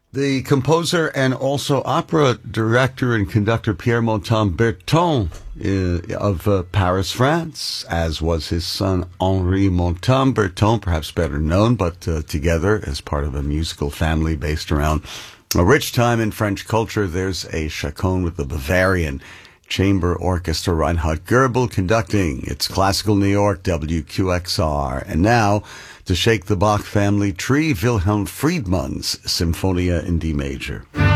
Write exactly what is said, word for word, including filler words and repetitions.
The composer and also opera director and conductor Pierre Montan-Berton uh, of uh, Paris, France, as was his son Henri Montan-Berton, perhaps better known, but uh, together as part of a musical family based around a rich time in French culture. There's a chaconne with the Bavarian Chamber Orchestra, Reinhard Goebel conducting. It's Classical New York, W Q X R. And now, to shake the Bach family tree, Wilhelm Friedman's Symphonia in D major.